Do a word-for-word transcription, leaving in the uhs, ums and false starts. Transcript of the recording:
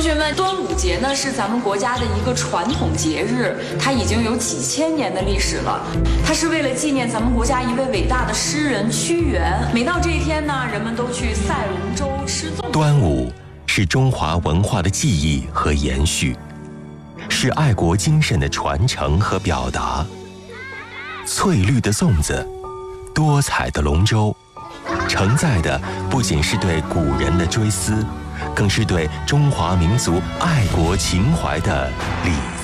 同学们，端午节呢是咱们国家的一个传统节日，它已经有几千年的历史了。它是为了纪念咱们国家一位伟大的诗人屈原。每到这一天呢，人们都去赛龙舟、吃粽。 端午是中华文化的记忆和延续，是爱国精神的传承和表达。翠绿的粽子，多彩的龙舟，承载的不仅是对古人的追思，更是对中华民族爱国情怀的礼。